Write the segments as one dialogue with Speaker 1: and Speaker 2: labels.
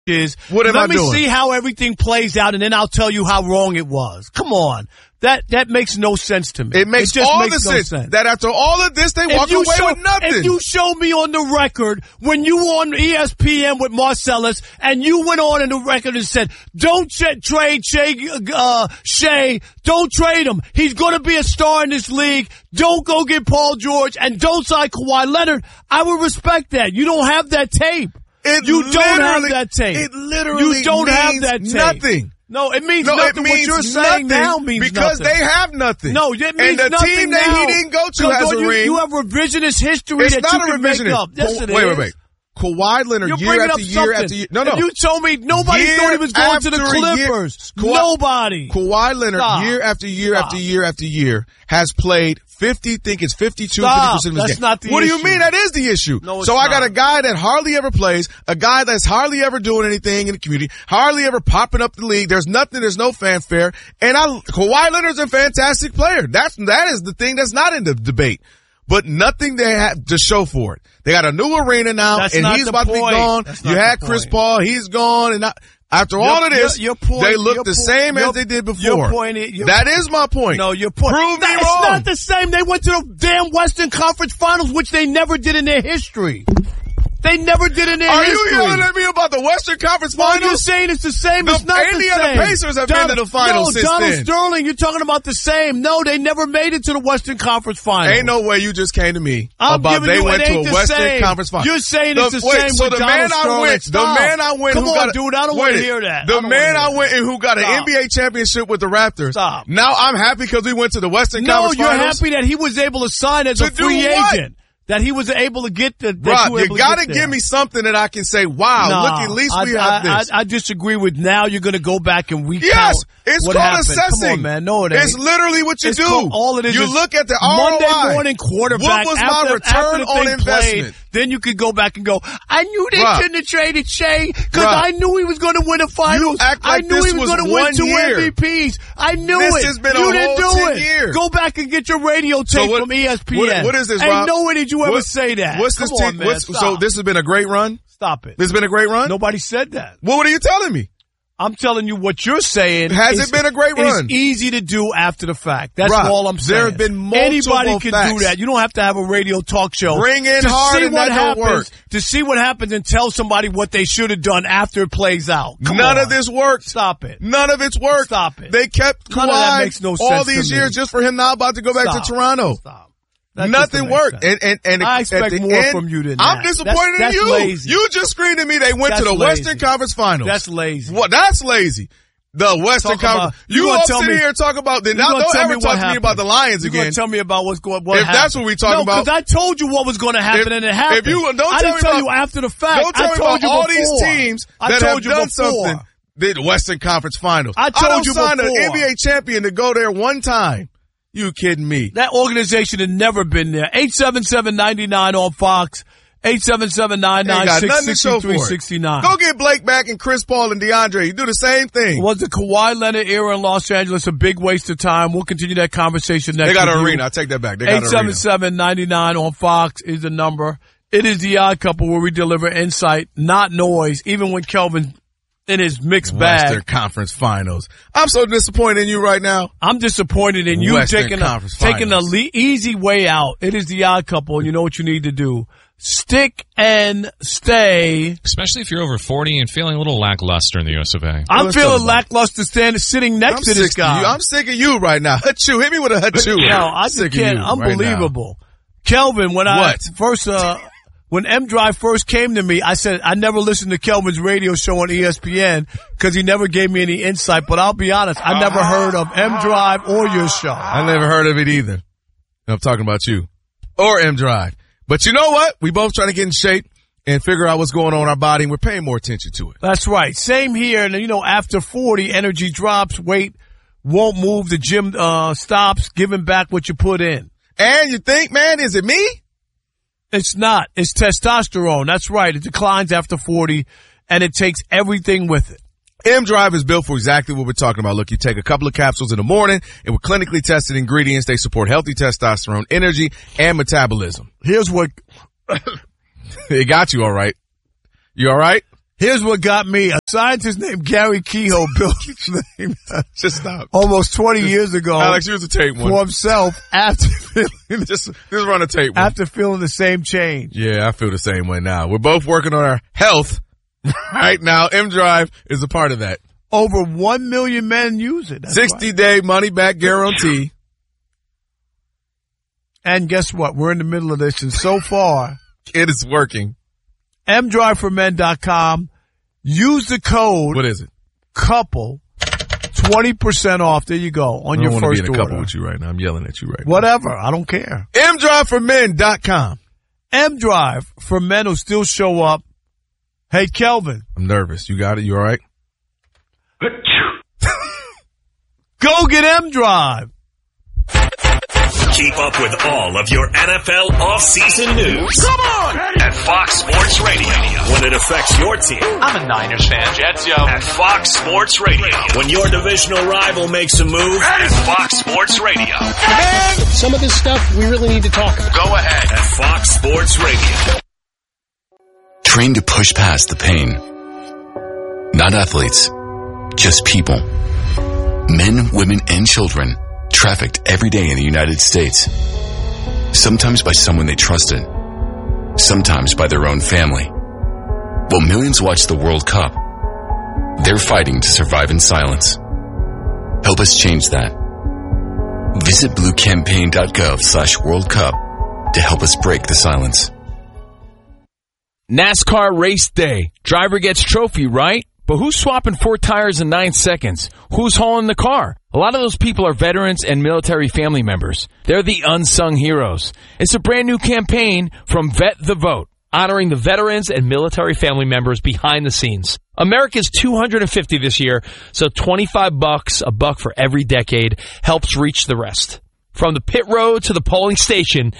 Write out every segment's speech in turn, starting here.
Speaker 1: is,
Speaker 2: what am I doing?
Speaker 1: Let me see how everything plays out, and then I'll tell you how wrong it was. Come on. That makes no sense to me.
Speaker 2: It makes all the sense that after all of this, they walk away with nothing.
Speaker 1: If you show me on the record when you were on ESPN with Marcellus and you went on in the record and said, don't trade Shea, don't trade him. He's going to be a star in this league. Don't go get Paul George and don't sign Kawhi Leonard. I would respect that. You don't have that tape. You don't have that tape.
Speaker 2: It literally
Speaker 1: you don't have that tape.
Speaker 2: Nothing.
Speaker 1: No, it means nothing. What you're saying now means
Speaker 2: because
Speaker 1: nothing.
Speaker 2: they have nothing.
Speaker 1: No, it means nothing.
Speaker 2: And the team that he didn't go to has a ring.
Speaker 1: You have revisionist history
Speaker 2: it's
Speaker 1: that
Speaker 2: not
Speaker 1: you can make up. Yes, it is.
Speaker 2: Wait. Kawhi Leonard
Speaker 1: You're
Speaker 2: year after year after year. No.
Speaker 1: You told me nobody thought he was going to the Clippers. Nobody.
Speaker 2: Kawhi Leonard year after year after year after year has played 50% of his game.
Speaker 1: That's not the issue.
Speaker 2: What do you mean? That is the issue.
Speaker 1: No,
Speaker 2: so I got a guy that hardly ever plays, a guy that's hardly ever doing anything in the community, hardly ever popping up the league. There's no fanfare. And Kawhi Leonard's a fantastic player. That is the thing that's not in the debate. But nothing they have to show for it. They got a new arena now, and he's about to be gone. You had Chris Paul, he's gone, and after all of this, they look the same as they did before. That is my point.
Speaker 1: No, your point.
Speaker 2: Prove me wrong.
Speaker 1: It's not the same. They went to the damn Western Conference Finals, which they never did in their history. They never did in their history.
Speaker 2: Are you yelling at me about the Western Conference Finals?
Speaker 1: You're saying it's the same. It's not the same.
Speaker 2: Indiana Pacers have been to the finals since
Speaker 1: Donald
Speaker 2: then.
Speaker 1: Sterling, you're talking about the same. No, they never made it to the Western Conference Finals.
Speaker 2: Ain't no way you just came to me about they went to a Western Conference Finals.
Speaker 1: You're saying it's the same with Donald Sterling.
Speaker 2: The man I went
Speaker 1: Come on, dude, I don't want to hear that.
Speaker 2: The man I went and who got an NBA championship with the Raptors.
Speaker 1: Stop.
Speaker 2: Now I'm happy because we went to the Western Conference Finals.
Speaker 1: No, you're happy that he was able to sign as a free agent. That he was able to get the.
Speaker 2: Rob, you got to give me something that I can say, wow, look, at least we have this.
Speaker 1: I disagree with now you're going to go back and recount.
Speaker 2: Yes, it's
Speaker 1: what
Speaker 2: called
Speaker 1: happened.
Speaker 2: assessing.
Speaker 1: Come on, man. No, it ain't.
Speaker 2: It's literally what you do.
Speaker 1: All it is
Speaker 2: you look at the ROI.
Speaker 1: Monday morning quarterback.
Speaker 2: What was my return on investment?
Speaker 1: Then you could go back and go, I knew they shouldn't have traded Shea because I knew he was going to win a finals.
Speaker 2: I knew he was going to
Speaker 1: win 2 MVPs. I knew it.
Speaker 2: This has been
Speaker 1: you
Speaker 2: a
Speaker 1: didn't
Speaker 2: whole
Speaker 1: do
Speaker 2: 10
Speaker 1: it.
Speaker 2: years.
Speaker 1: Go back and get your radio tape from ESPN.
Speaker 2: What is this,
Speaker 1: Rob?
Speaker 2: Rob?
Speaker 1: Ain't no way did you ever say that.
Speaker 2: What's this team? So this has been a great run?
Speaker 1: Stop it.
Speaker 2: This has been a great run?
Speaker 1: Nobody said that.
Speaker 2: Well, what are you telling me?
Speaker 1: I'm telling you what you're saying.
Speaker 2: Has it been a great run?
Speaker 1: It's easy to do after the fact. That's
Speaker 2: Rob,
Speaker 1: all I'm saying.
Speaker 2: There have been multiple
Speaker 1: Anybody can
Speaker 2: facts.
Speaker 1: do that. You don't have to have a radio talk show.
Speaker 2: Bring in hard and that don't work.
Speaker 1: To see what happens and tell somebody what they should have done after it plays out.
Speaker 2: None of this worked.
Speaker 1: Stop it.
Speaker 2: None of it's worked.
Speaker 1: Stop it.
Speaker 2: They kept Kawhi
Speaker 1: None of that makes no sense
Speaker 2: all these years just for him now about to go back to Toronto.
Speaker 1: Stop.
Speaker 2: Nothing worked. And
Speaker 1: I expect more from you than that.
Speaker 2: I'm disappointed in you.
Speaker 1: Lazy.
Speaker 2: You just screamed at me they went to the Western Conference Finals.
Speaker 1: That's lazy.
Speaker 2: What? That's lazy. The Western Conference. You all sit here and talk about the. Now don't ever talk to me about the Lions again.
Speaker 1: You're going to tell me about what's going on.
Speaker 2: If that's what we talking about.
Speaker 1: No, because I told you what was going to happen and it happened.
Speaker 2: If you don't
Speaker 1: I didn't tell you after the fact.
Speaker 2: Don't tell me about all these teams that have done something. The Western Conference Finals.
Speaker 1: I told you before.
Speaker 2: I don't sign an NBA champion to go there one time. You kidding me?
Speaker 1: That organization had never been there. 877-99 on Fox. 877-996-6369.
Speaker 2: Go get Blake back and Chris Paul and DeAndre. You do the same thing.
Speaker 1: Was the Kawhi Leonard era in Los Angeles a big waste of time? We'll continue that conversation next week.
Speaker 2: They got an arena. I take that back. They got
Speaker 1: 877-99 on Fox is the number. It is the Odd Couple where we deliver insight, not noise, even when Kelvin in his mixed bag.
Speaker 2: Western Conference Finals. I'm so disappointed in you right now.
Speaker 1: I'm disappointed in you taking the easy way out. It is the Odd Couple, and you know what you need to do. Stick and stay.
Speaker 3: Especially if you're over 40 and feeling a little lackluster in the US of A.
Speaker 1: I'm feeling lackluster sitting next to this guy.
Speaker 2: I'm sick of you right now. Hachoo. Hit me with a hachoo.
Speaker 1: No, I just can't. Unbelievable. Right, Kelvin, when when M Drive first came to me, I said I never listened to Kelvin's radio show on ESPN because he never gave me any insight. But I'll be honest, I never heard of M Drive or your show.
Speaker 2: I never heard of it either. I'm talking about you or M Drive. But you know what? We both trying to get in shape and figure out what's going on in our body, and we're paying more attention to it.
Speaker 1: That's right. Same here. And, after 40, energy drops, weight won't move, the gym stops, giving back what you put in.
Speaker 2: And you think, man, is it me?
Speaker 1: It's not. It's testosterone. That's right. It declines after 40, and it takes everything with it.
Speaker 2: M-Drive is built for exactly what we're talking about. Look, you take a couple of capsules in the morning, and with clinically tested ingredients, they support healthy testosterone, energy, and metabolism.
Speaker 1: Here's what...
Speaker 2: It got you all right. You all right?
Speaker 1: Here's what got me. A scientist named Gary Kehoe built his name
Speaker 2: Just stop.
Speaker 1: almost 20 years ago.
Speaker 2: Alex, here's a tape one.
Speaker 1: For himself after feeling,
Speaker 2: Just run a tape one.
Speaker 1: after feeling the same change.
Speaker 2: Yeah, I feel the same way now. We're both working on our health right now. M-Drive is a part of that.
Speaker 1: Over 1 million men use it. That's
Speaker 2: 60-day money-back guarantee.
Speaker 1: And guess what? We're in the middle of this, and so far,
Speaker 2: It is working.
Speaker 1: mdriveformen.com. Use the code.
Speaker 2: What is it?
Speaker 1: Couple. 20% off. There you go. On
Speaker 2: I
Speaker 1: your
Speaker 2: don't want
Speaker 1: first
Speaker 2: to be in a couple
Speaker 1: order.
Speaker 2: with you right now. I'm yelling at you right now.
Speaker 1: Whatever. I don't care.
Speaker 2: mdriveformen.com.
Speaker 1: M-Drive for men who still show up. Hey, Kelvin.
Speaker 2: I'm nervous. You got it? You all right?
Speaker 1: Go get M-Drive.
Speaker 4: Keep up with all of your NFL offseason news. Come on! At Fox Sports Radio. When it affects your team.
Speaker 5: I'm a Niners fan. Jets, yo.
Speaker 4: At Fox Sports Radio. When your divisional rival makes a move. At Fox Sports Radio.
Speaker 6: Some of this stuff we really need to talk about.
Speaker 4: Go ahead. At Fox Sports Radio.
Speaker 7: Trained to push past the pain. Not athletes, just people. Men, women, and children trafficked every day in the United States. Sometimes by someone they trusted. Sometimes by their own family. While millions watch the World Cup, they're fighting to survive in silence. Help us change that. Visit bluecampaign.gov/World Cup to help us break the silence.
Speaker 8: NASCAR race day. Driver gets trophy, right? But who's swapping 4 tires in 9 seconds? Who's hauling the car? A lot of those people are veterans and military family members. They're the unsung heroes. It's a brand new campaign from Vet the Vote, honoring the veterans and military family members behind the scenes. America's 250 this year, so $25, a buck for every decade, helps reach the rest. From the pit road to the polling station,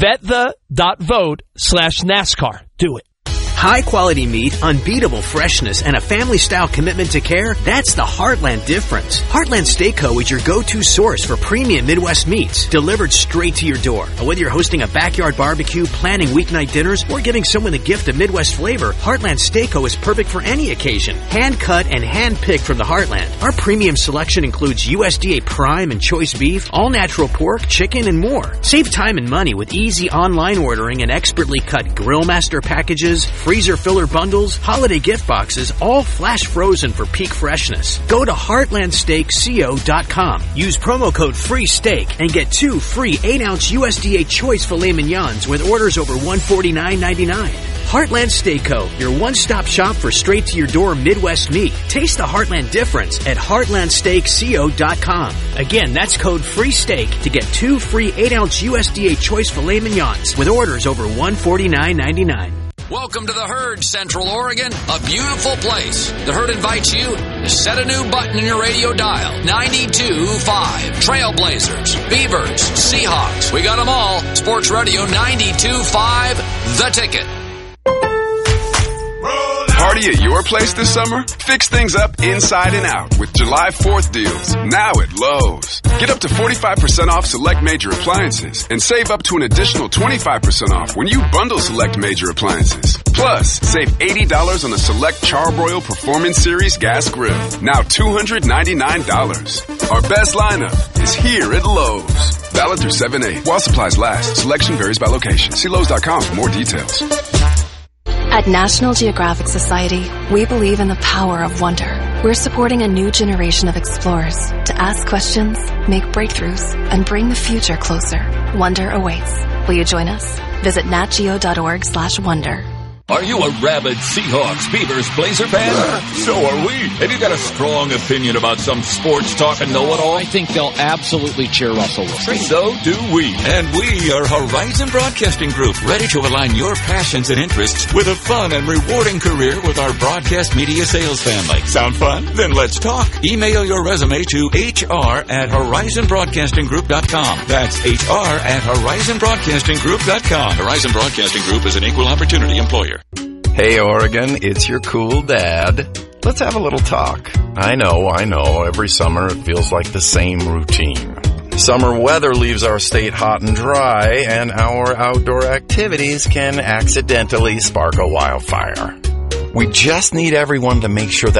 Speaker 8: vetthe.vote/NASCAR. Do it.
Speaker 9: High quality meat, unbeatable freshness, and a family style commitment to care, that's the Heartland difference. Heartland Steak Co. is your go-to source for premium Midwest meats, delivered straight to your door. And whether you're hosting a backyard barbecue, planning weeknight dinners, or giving someone the gift of Midwest flavor, Heartland Steak Co. is perfect for any occasion. Hand cut and hand picked from the Heartland. Our premium selection includes USDA prime and choice beef, all natural pork, chicken, and more. Save time and money with easy online ordering and expertly cut Grill Master packages, freezer filler bundles, holiday gift boxes, all flash frozen for peak freshness. Go to heartlandsteakco.com. Use promo code FREESTEAK and get 2 free 8-ounce USDA choice filet mignons with orders over $149.99. Heartland Steak Co., your one-stop shop for straight-to-your-door Midwest meat. Taste the Heartland difference at heartlandsteakco.com. Again, that's code FREESTEAK to get 2 free 8-ounce USDA choice filet mignons with orders over $149.99.
Speaker 10: Welcome to the Herd, Central Oregon, a beautiful place. The Herd invites you to set a new button in your radio dial. 92.5. Trailblazers, Beavers, Seahawks. We got them all. Sports Radio 92.5. The Ticket.
Speaker 11: Party at your place this summer? Fix things up inside and out with July 4th deals, now at Lowe's. Get up to 45% off select major appliances and save up to an additional 25% off when you bundle select major appliances. Plus, save $80 on the select Charbroil Performance Series gas grill, now $299. Our best lineup is here at Lowe's. Valid through 7/8. While supplies last, selection varies by location. See Lowe's.com for more details.
Speaker 12: At National Geographic Society, we believe in the power of wonder. We're supporting a new generation of explorers to ask questions, make breakthroughs, and bring the future closer. Wonder awaits. Will you join us? Visit natgeo.org/wonder.
Speaker 13: Are you a rabid Seahawks, Beavers, Blazer fan? So are we. Have you got a strong opinion about some sports talk and know-it-all?
Speaker 6: I think they'll absolutely cheer Russell Wilson.
Speaker 13: So do we. And we are Horizon Broadcasting Group, ready to align your passions and interests with a fun and rewarding career with our broadcast media sales family. Sound fun? Then let's talk. Email your resume to hr@horizonbroadcastinggroup.com. That's hr@horizonbroadcastinggroup.com. Horizon Broadcasting Group is an equal opportunity employer.
Speaker 14: Hey Oregon, it's your cool dad. Let's have a little talk. I know, every summer it feels like the same routine. Summer weather leaves our state hot and dry, and our outdoor activities can accidentally spark a wildfire. We just need everyone to make sure that